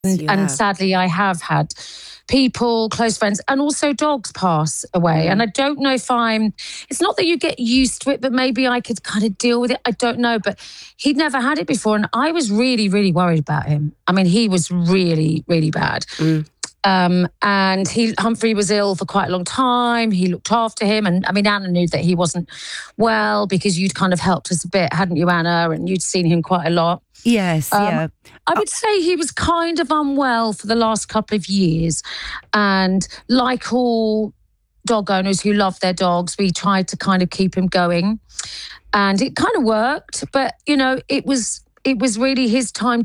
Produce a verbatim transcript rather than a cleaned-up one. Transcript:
And, and sadly, I have had people, close friends, and also dogs pass away. Mm. And I don't know if I'm, it's not that you get used to it, but maybe I could kind of deal with it. I don't know. But he'd never had it before. And I was really, really worried about him. I mean, he was really, really bad. Mm. Um, and he, Humphrey was ill for quite a long time. He looked after him. And I mean, Anna knew that he wasn't well because you'd kind of helped us a bit, hadn't you, Anna? And you'd seen him quite a lot. Yes, um, yeah. I would say he was kind of unwell for the last couple of years. And like all dog owners who love their dogs, we tried to kind of keep him going. And it kind of worked. But, you know, it was it was really his time